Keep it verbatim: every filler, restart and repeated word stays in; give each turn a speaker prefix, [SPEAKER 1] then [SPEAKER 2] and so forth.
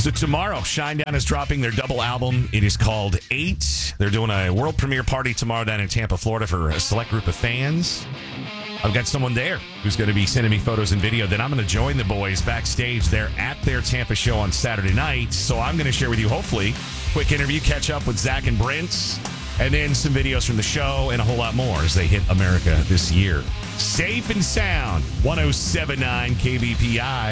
[SPEAKER 1] So tomorrow, Shinedown is dropping their double album. It is called Eight. They're doing a world premiere party tomorrow down in Tampa, Florida for a select group of fans. I've got someone there who's going to be sending me photos and video. Then I'm going to join the boys backstage. They're at their Tampa show on Saturday night. So I'm going to share with you, hopefully, quick interview, catch up with Zach and Brent, and then some videos from the show and a whole lot more as they hit America this year. Safe and sound, one oh seven point nine K B P I.